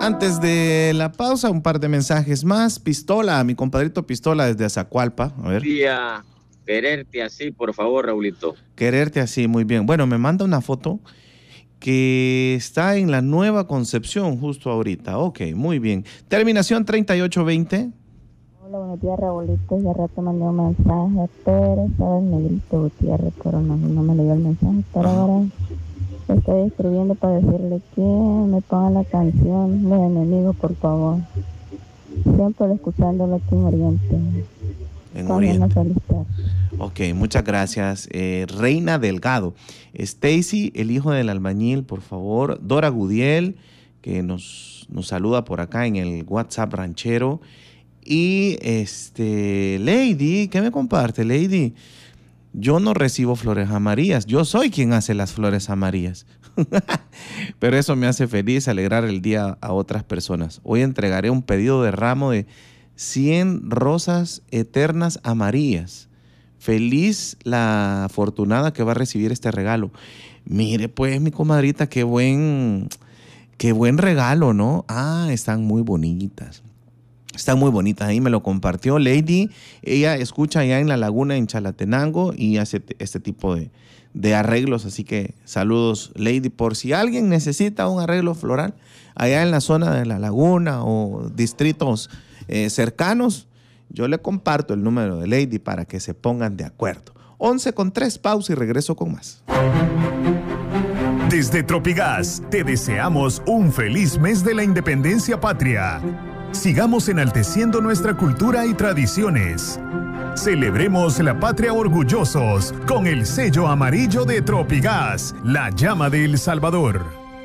Antes de la pausa, un par de mensajes más. Pistola, mi compadrito Pistola desde Azacualpa. A ver. Día, quererte así, por favor, Raulito. Quererte así, muy bien. Bueno, me manda una foto que está en la Nueva Concepción justo ahorita. Ok, muy bien. Terminación 3820. Hola, buenos días, Raulito. Ya rato mandé un mensaje, pero estaba el negrito Gutiérrez, pero no me leyó el mensaje. Pero ahora estoy escribiendo para decirle que me ponga la canción Los Enemigos, por favor. Siempre escuchándolo aquí en Oriente. En Oriente. Ok, muchas gracias. Reina Delgado. Stacy, el hijo del albañil, por favor. Dora Gudiel, que nos saluda por acá en el WhatsApp ranchero. Y Lady, ¿qué me comparte, Lady? Yo no recibo flores amarillas. Yo soy quien hace las flores amarillas. Pero eso me hace feliz, alegrar el día a otras personas. Hoy entregaré un pedido de ramo de 100 rosas eternas amarillas. Feliz la afortunada que va a recibir este regalo. Mire pues, mi comadrita, qué buen regalo, ¿no? Ah, están muy bonitas. Están muy bonitas, ahí me lo compartió Lady. Ella escucha allá en La Laguna, en Chalatenango, y hace este tipo de arreglos. Así que saludos, Lady. Por si alguien necesita un arreglo floral allá en la zona de La Laguna o distritos cercanos, yo le comparto el número de Lady para que se pongan de acuerdo. 11:03, pausa y regreso con más. Desde Tropigas te deseamos un feliz mes de la independencia patria. Sigamos enalteciendo nuestra cultura y tradiciones. Celebremos la patria orgullosos con el sello amarillo de Tropigas, la llama de El Salvador.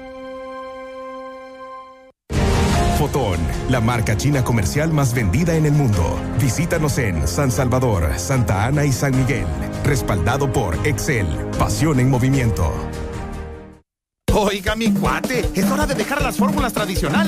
Fotón, la marca china comercial más vendida en el mundo. Visítanos en San Salvador, Santa Ana y San Miguel. Respaldado por Excel, pasión en movimiento. Oiga, mi cuate, es hora de dejar las fórmulas tradicionales